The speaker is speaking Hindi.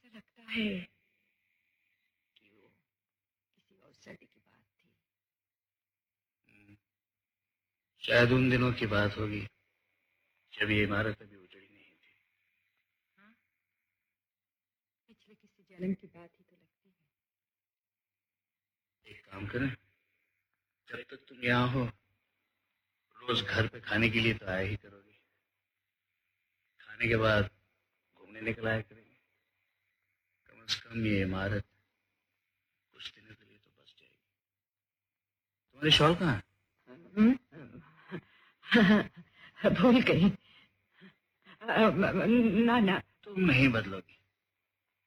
लगता है कि वो किसी और सर्दी की बात थी। शायद उन दिनों की बात होगी जब ये इमारत अभी उजड़ी नहीं थी। हाँ, पिछले किसी जन्म की बात ही तो लगती है। एक काम करें, जब तक तुम यहाँ हो रोज घर पे खाने के लिए तो आया ही करोगे। खाने के बाद घूमने निकल आया करेंगे। कम से कम ये इमारत कुछ दिनों के लिए तो बच जाएगी। तुम्हारी शॉल कहाँ है? भूल गई। ना ना, तुम नहीं बदलोगी।